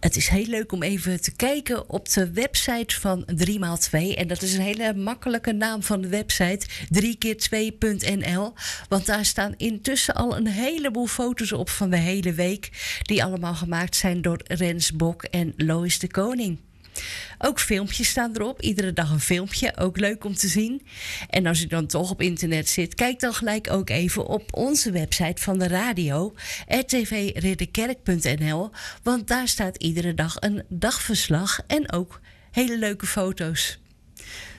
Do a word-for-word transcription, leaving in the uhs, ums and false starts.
Het is heel leuk om even te kijken op de website van drie maal twee. En dat is een hele makkelijke naam van de website, drie keer twee punt n l. Want daar staan intussen al een heleboel foto's op van de hele week, die allemaal gemaakt zijn door Rens Bok en Lois de Koning. Ook filmpjes staan erop. Iedere dag een filmpje. Ook leuk om te zien. En als u dan toch op internet zit, kijk dan gelijk ook even op onze website van de radio, r t v ridderkerk punt n l. Want daar staat iedere dag een dagverslag en ook hele leuke foto's.